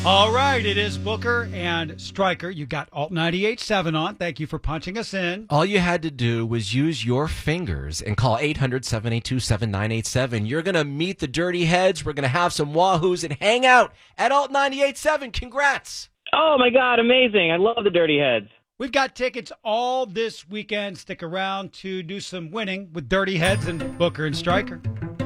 All right, it is Booker and Stryker. You got Alt 98.7 on. Thank you for punching us in. All you had to do was use your fingers and call 800-782-7987. You're going to meet the Dirty Heads. We're going to have some wahoos and hang out at Alt 98.7. Congrats. Oh, my God, amazing. I love the Dirty Heads. We've got tickets all this weekend. Stick around to do some winning with Dirty Heads and Booker and Stryker.